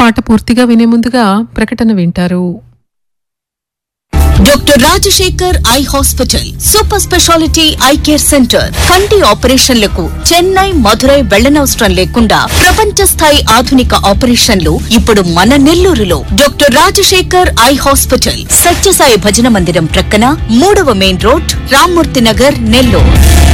పాట పూర్తిగా వినే ముందుగా ప్రకటన వింటారు. Doctor Rajasekhar eye hospital super speciality eye care centre. కంటి ఆపరేషన్లకు చెన్నై, మధురై వెళ్లనవసరం లేకుండా ప్రపంచ స్థాయి ఆధునిక ఆపరేషన్లు ఇప్పుడు మన నెల్లూరులో. Doctor Rajasekhar eye hospital, Sathya Sai భజన మందిరం ప్రక్కన 3వ మెయిన్ రోడ్, రామ్మూర్తి నగర్, నెల్లూరు.